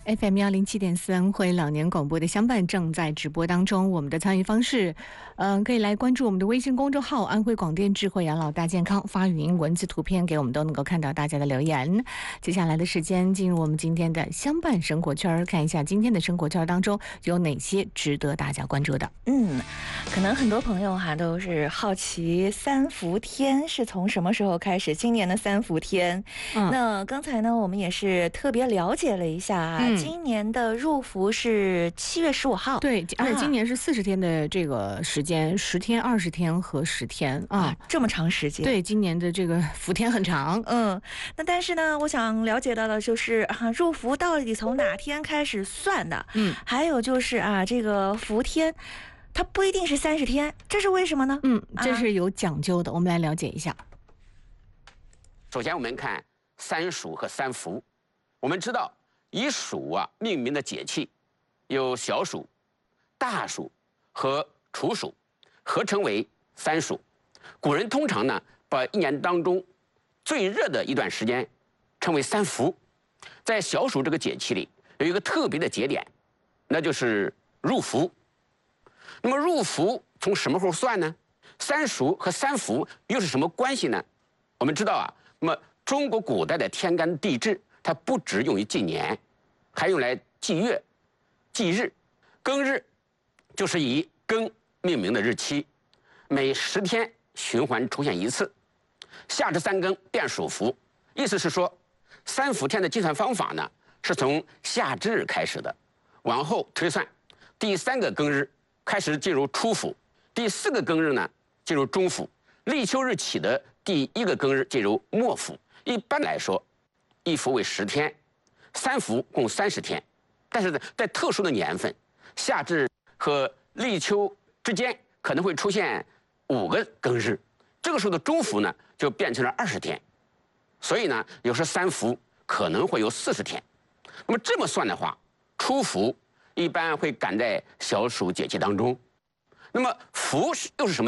FM107.4安徽老年广播的相伴正在直播当中。我们的参与方式，可以来关注我们的微信公众号"安徽广电智慧养老大健康"，发语音、文字、图片给我们，都能够看到大家的留言。接下来的时间，进入我们今天的相伴生活圈，看一下今天的生活圈当中有哪些值得大家关注的。 可能很多朋友都是好奇三伏天是从什么时候开始？今年的三伏天，那刚才呢，我们也是特别了解了一下今年的入伏是7月15号。 对，而且今年是40天的这个时间，10天、20天和10天啊， 这么长时间。 对，今年的这个伏天很长。 那但是呢，我想了解到的就是入伏到底从哪天开始算的？还有就是这个伏天，它不一定是30天，这是为什么呢？ 这是有讲究的，我们来了解一下。 首先，我们看三暑和三伏。我们知道，以暑命名的节气有小暑、大暑和处暑，合称为三暑。古人通常呢，把一年当中最热的一段时间称为三伏。在小暑这个节气里，有一个特别的节点，那就是入伏。那么入伏从什么时候算呢？三暑和三伏又是什么关系呢？我们知道那么中国古代的天干地支，它不只用于纪年，还用来记月、记日。庚日就是以庚命名的日期，每10天循环出现一次。夏至3更便属伏，意思是说，三伏天的计算方法呢，是从夏至日开始的，往后推算，第3个庚日开始进入初伏，第4个庚日呢进入中伏，立秋日起的第1个庚日进入末伏。一般来说，一伏为10天，三伏共30天。但是在特殊的年份，夏至和立秋之间可能会出现5个庚日，这个时候的中伏呢就变成了20天。所以呢，有时三伏可能会有40天。那么这么算的话，初伏一般会赶在小暑节气当中。那么伏又是什么？